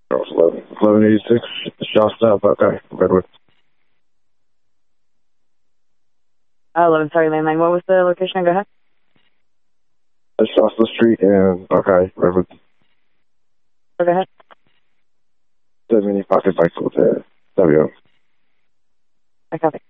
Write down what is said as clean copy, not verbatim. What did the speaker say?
1186 Shasta. Okay, Redwood. 11, sorry, landline. What was the location? Go ahead. Shasta Street and Redwood. Go ahead. 70 pocket bicycle to W. I copy.